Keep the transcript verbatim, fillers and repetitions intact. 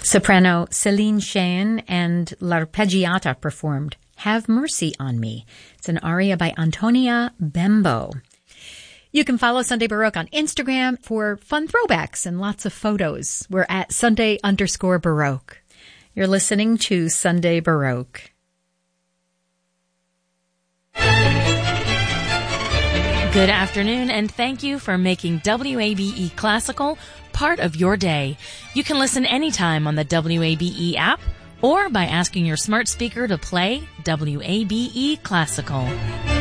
Soprano Celine Cheyenne and L'Arpeggiata performed Have Mercy on Me. It's an aria by Antonia Bembo. You can follow Sunday Baroque on Instagram for fun throwbacks and lots of photos. We're at Sunday underscore Baroque. You're listening to Sunday Baroque. Good afternoon, and thank you for making W A B E Classical part of your day. You can listen anytime on the W A B E app or by asking your smart speaker to play W A B E Classical.